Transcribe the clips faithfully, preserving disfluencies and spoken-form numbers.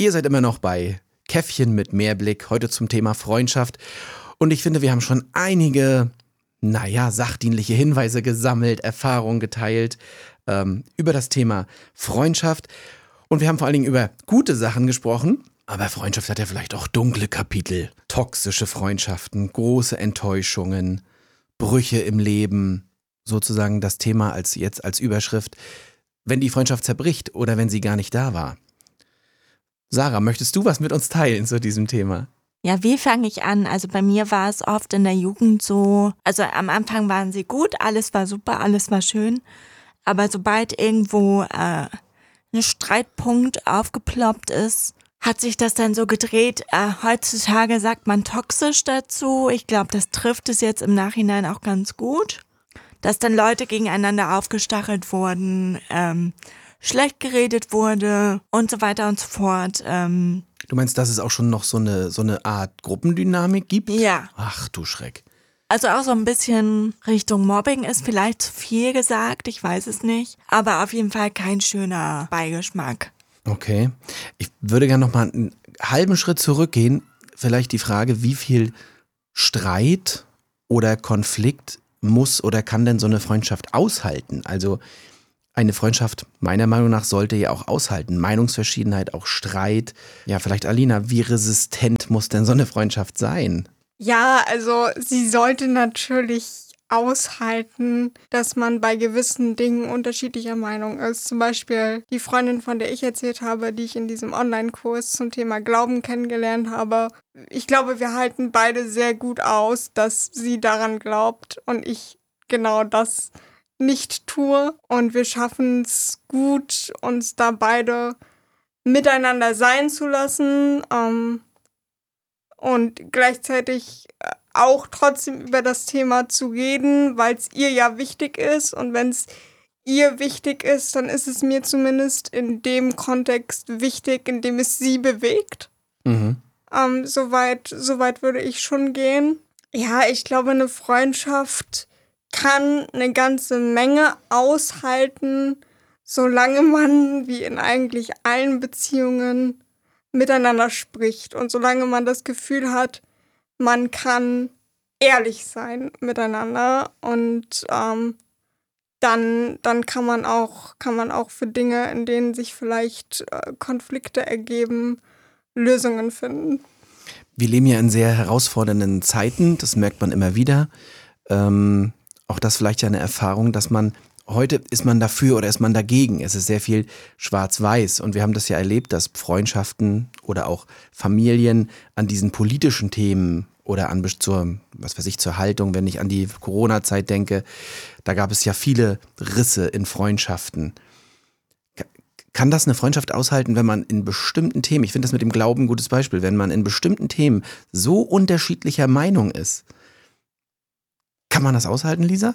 Ihr seid immer noch bei Käffchen mit Mehrblick, heute zum Thema Freundschaft. Und ich finde, wir haben schon einige, naja, sachdienliche Hinweise gesammelt, Erfahrungen geteilt ähm, über das Thema Freundschaft. Und wir haben vor allen Dingen über gute Sachen gesprochen. Aber Freundschaft hat ja vielleicht auch dunkle Kapitel. Toxische Freundschaften, große Enttäuschungen, Brüche im Leben. Sozusagen das Thema als jetzt als Überschrift, wenn die Freundschaft zerbricht oder wenn sie gar nicht da war. Sarah, möchtest du was mit uns teilen zu diesem Thema? Ja, wie fange ich an? Also bei mir war es oft in der Jugend so, also am Anfang waren sie gut, alles war super, alles war schön. Aber sobald irgendwo äh, ein Streitpunkt aufgeploppt ist, hat sich das dann so gedreht. Äh, heutzutage sagt man toxisch dazu. Ich glaube, das trifft es jetzt im Nachhinein auch ganz gut. Dass dann Leute gegeneinander aufgestachelt wurden, ähm, schlecht geredet wurde und so weiter und so fort. Ähm, Du meinst, dass es auch schon noch so eine, so eine Art Gruppendynamik gibt? Ja. Ach du Schreck. Also auch so ein bisschen Richtung Mobbing ist vielleicht zu viel gesagt, ich weiß es nicht. Aber auf jeden Fall kein schöner Beigeschmack. Okay. Ich würde gerne noch mal einen halben Schritt zurückgehen. Vielleicht die Frage, wie viel Streit oder Konflikt muss oder kann denn so eine Freundschaft aushalten? Also eine Freundschaft meiner Meinung nach sollte ja auch aushalten. Meinungsverschiedenheit, auch Streit. Ja, vielleicht Alina, wie resistent muss denn so eine Freundschaft sein? Ja, also sie sollte natürlich aushalten, dass man bei gewissen Dingen unterschiedlicher Meinung ist. Zum Beispiel die Freundin, von der ich erzählt habe, die ich in diesem Online-Kurs zum Thema Glauben kennengelernt habe. Ich glaube, wir halten beide sehr gut aus, dass sie daran glaubt und ich genau das nicht tue. Und wir schaffen es gut, uns da beide miteinander sein zu lassen ähm, und gleichzeitig auch trotzdem über das Thema zu reden, weil es ihr ja wichtig ist. Und wenn es ihr wichtig ist, dann ist es mir zumindest in dem Kontext wichtig, in dem es sie bewegt. Mhm. Ähm, soweit, soweit würde ich schon gehen. Ja, ich glaube, eine Freundschaft kann eine ganze Menge aushalten, solange man, wie in eigentlich allen Beziehungen, miteinander spricht und solange man das Gefühl hat, man kann ehrlich sein miteinander und ähm, dann, dann kann man auch, kann man auch für Dinge, in denen sich vielleicht äh, Konflikte ergeben, Lösungen finden. Wir leben ja in sehr herausfordernden Zeiten, das merkt man immer wieder. Ähm, auch das vielleicht ja eine Erfahrung, dass man, heute ist man dafür oder ist man dagegen. Es ist sehr viel schwarz-weiß und wir haben das ja erlebt, dass Freundschaften oder auch Familien an diesen politischen Themen oder an zur, was weiß ich, zur Haltung, wenn ich an die Corona-Zeit denke, da gab es ja viele Risse in Freundschaften. Kann das eine Freundschaft aushalten, wenn man in bestimmten Themen, ich finde das mit dem Glauben ein gutes Beispiel, wenn man in bestimmten Themen so unterschiedlicher Meinung ist? Kann man das aushalten, Lisa?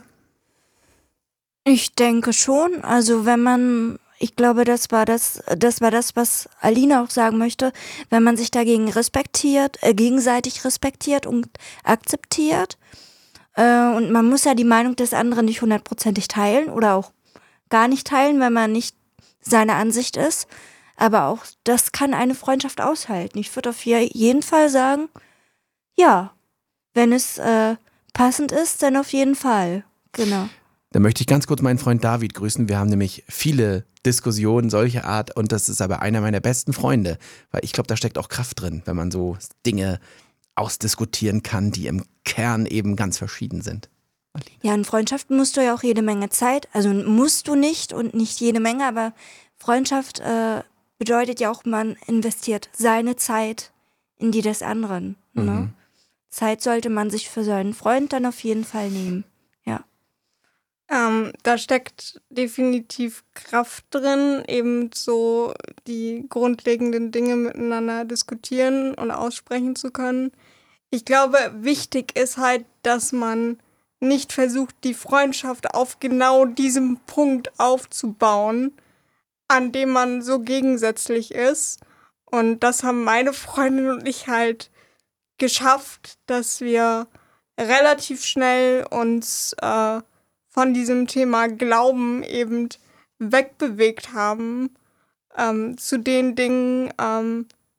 Ich denke schon. Also wenn man, ich glaube, das war das, das war das, was Alina auch sagen möchte, wenn man sich dagegen respektiert, äh, gegenseitig respektiert und akzeptiert. Äh, und man muss ja die Meinung des anderen nicht hundertprozentig teilen oder auch gar nicht teilen, wenn man nicht seiner Ansicht ist. Aber auch das kann eine Freundschaft aushalten. Ich würde auf jeden Fall sagen, ja, wenn es äh, passend ist, dann auf jeden Fall. Genau. Da möchte ich ganz kurz meinen Freund David grüßen. Wir haben nämlich viele Diskussionen solcher Art und das ist aber einer meiner besten Freunde, weil ich glaube, da steckt auch Kraft drin, wenn man so Dinge ausdiskutieren kann, die im Kern eben ganz verschieden sind. Alina. Ja, in Freundschaften musst du ja auch jede Menge Zeit, also musst du nicht und nicht jede Menge, aber Freundschaft äh, bedeutet ja auch, man investiert seine Zeit in die des anderen. Mhm. Ne? Zeit sollte man sich für seinen Freund dann auf jeden Fall nehmen. Ja. Ähm, da steckt definitiv Kraft drin, eben so die grundlegenden Dinge miteinander diskutieren und aussprechen zu können. Ich glaube, wichtig ist halt, dass man nicht versucht, die Freundschaft auf genau diesem Punkt aufzubauen, an dem man so gegensätzlich ist. Und das haben meine Freundin und ich halt geschafft, dass wir relativ schnell uns äh, von diesem Thema Glauben eben wegbewegt haben, ähm, zu den Dingen, ähm,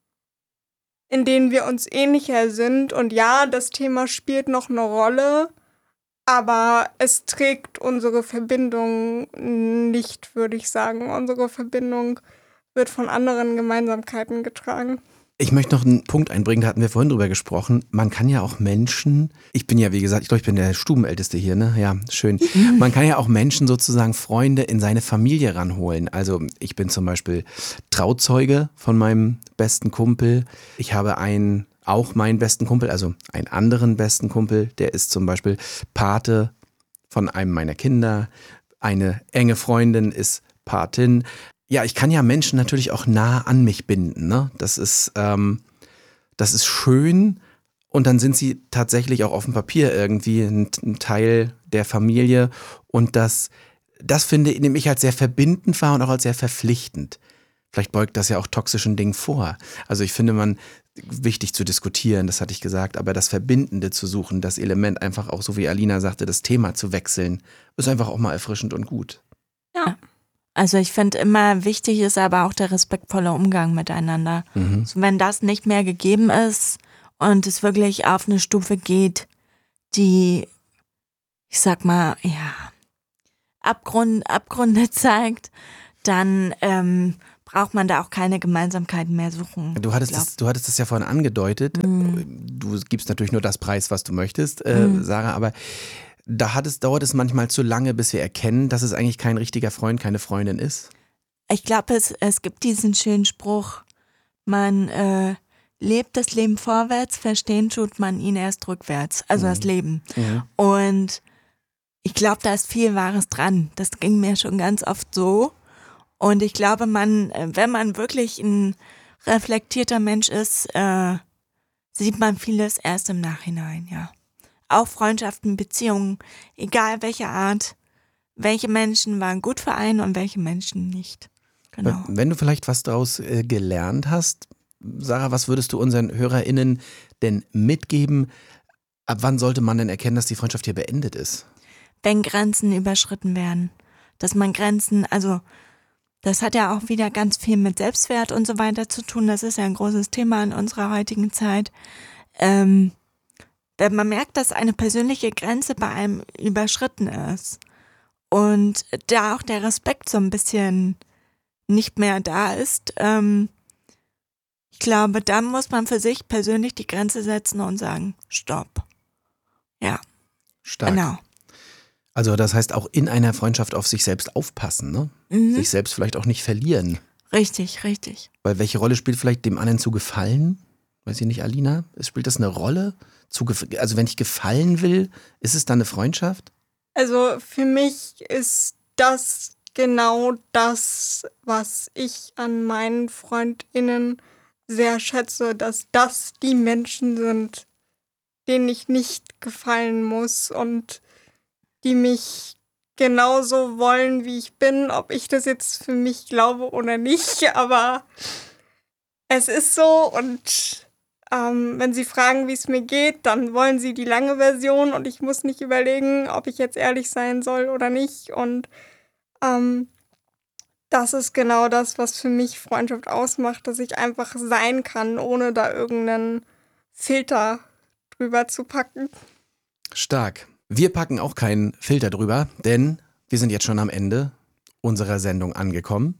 in denen wir uns ähnlicher sind. Und ja, das Thema spielt noch eine Rolle, aber es trägt unsere Verbindung nicht, würde ich sagen. Unsere Verbindung wird von anderen Gemeinsamkeiten getragen. Ich möchte noch einen Punkt einbringen, da hatten wir vorhin drüber gesprochen. Man kann ja auch Menschen, ich bin ja wie gesagt, ich glaube, ich bin der Stubenälteste hier, ne? Ja, schön. Man kann ja auch Menschen sozusagen, Freunde in seine Familie ranholen. Also ich bin zum Beispiel Trauzeuge von meinem besten Kumpel. Ich habe einen, auch meinen besten Kumpel, also einen anderen besten Kumpel, der ist zum Beispiel Pate von einem meiner Kinder. Eine enge Freundin ist Patin. Ja, ich kann ja Menschen natürlich auch nah an mich binden, ne? Das ist, ähm, das ist schön und dann sind sie tatsächlich auch auf dem Papier irgendwie ein, ein Teil der Familie und das, das finde ich, nehme ich als sehr verbindend wahr und auch als sehr verpflichtend. Vielleicht beugt das ja auch toxischen Dingen vor. Also ich finde man wichtig zu diskutieren, das hatte ich gesagt, aber das Verbindende zu suchen, das Element einfach auch, so wie Alina sagte, das Thema zu wechseln, ist einfach auch mal erfrischend und gut. Ja. Also ich finde immer wichtig ist aber auch der respektvolle Umgang miteinander. Mhm. So, wenn das nicht mehr gegeben ist und es wirklich auf eine Stufe geht, die, ich sag mal, ja, Abgrund, Abgründe zeigt, dann ähm, braucht man da auch keine Gemeinsamkeiten mehr suchen. Du hattest, das, du hattest das ja vorhin angedeutet. Mhm. Du gibst natürlich nur das Preis, was du möchtest, äh, mhm. Sarah, aber Da hat es, dauert es manchmal zu lange, bis wir erkennen, dass es eigentlich kein richtiger Freund, keine Freundin ist? Ich glaube, es, es gibt diesen schönen Spruch, man äh, lebt das Leben vorwärts, verstehen tut man ihn erst rückwärts, also mhm. das Leben. Mhm. Und ich glaube, da ist viel Wahres dran. Das ging mir schon ganz oft so. Und ich glaube, man, wenn man wirklich ein reflektierter Mensch ist, äh, sieht man vieles erst im Nachhinein, ja. Auch Freundschaften, Beziehungen, egal welche Art, welche Menschen waren gut für einen und welche Menschen nicht. Genau. Wenn du vielleicht was daraus äh, gelernt hast, Sarah, was würdest du unseren HörerInnen denn mitgeben? Ab wann sollte man denn erkennen, dass die Freundschaft hier beendet ist? Wenn Grenzen überschritten werden. Dass man Grenzen, also das hat ja auch wieder ganz viel mit Selbstwert und so weiter zu tun. Das ist ja ein großes Thema in unserer heutigen Zeit. Ähm, Wenn man merkt, dass eine persönliche Grenze bei einem überschritten ist und da auch der Respekt so ein bisschen nicht mehr da ist, ähm, ich glaube, dann muss man für sich persönlich die Grenze setzen und sagen, stopp. Ja, stark. Genau. Also das heißt auch in einer Freundschaft auf sich selbst aufpassen, ne? Mhm. Sich selbst vielleicht auch nicht verlieren. Richtig, richtig. Weil welche Rolle spielt vielleicht dem anderen zu gefallen? Weiß ich nicht, Alina? Spielt das eine Rolle? Also wenn ich gefallen will, ist es dann eine Freundschaft? Also für mich ist das genau das, was ich an meinen FreundInnen sehr schätze, dass das die Menschen sind, denen ich nicht gefallen muss und die mich genauso wollen, wie ich bin, ob ich das jetzt für mich glaube oder nicht, aber es ist so und Ähm, wenn sie fragen, wie es mir geht, dann wollen sie die lange Version und ich muss nicht überlegen, ob ich jetzt ehrlich sein soll oder nicht. Und ähm, das ist genau das, was für mich Freundschaft ausmacht, dass ich einfach sein kann, ohne da irgendeinen Filter drüber zu packen. Stark. Wir packen auch keinen Filter drüber, denn wir sind jetzt schon am Ende unserer Sendung angekommen.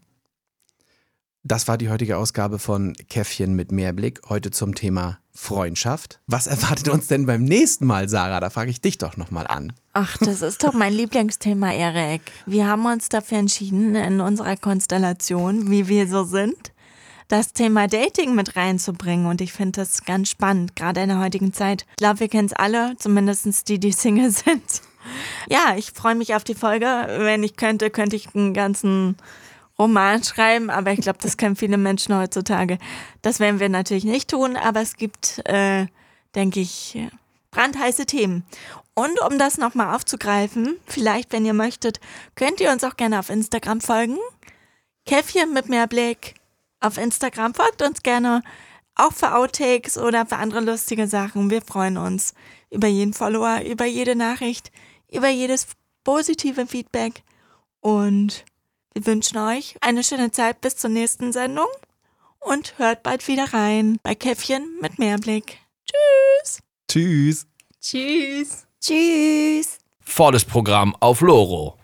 Das war die heutige Ausgabe von Käffchen mit Mehrblick, heute zum Thema Freundschaft. Was erwartet uns denn beim nächsten Mal, Sarah? Da frage ich dich doch nochmal an. Ach, das ist doch mein Lieblingsthema, Erik. Wir haben uns dafür entschieden, in unserer Konstellation, wie wir so sind, das Thema Dating mit reinzubringen. Und ich finde das ganz spannend, gerade in der heutigen Zeit. Ich glaube, wir kennen es alle, zumindest die, die Single sind. Ja, ich freue mich auf die Folge. Wenn ich könnte, könnte ich einen ganzen Roman schreiben, aber ich glaube, das können viele Menschen heutzutage. Das werden wir natürlich nicht tun, aber es gibt, äh, denke ich, brandheiße Themen. Und um das nochmal aufzugreifen, vielleicht, wenn ihr möchtet, könnt ihr uns auch gerne auf Instagram folgen. Käffchen mit Mehrblick auf Instagram. Folgt uns gerne, auch für Outtakes oder für andere lustige Sachen. Wir freuen uns über jeden Follower, über jede Nachricht, über jedes positive Feedback und wir wünschen euch eine schöne Zeit bis zur nächsten Sendung und hört bald wieder rein bei Käffchen mit Mehrblick. Tschüss. Tschüss. Tschüss. Tschüss. Volles Programm auf Loro.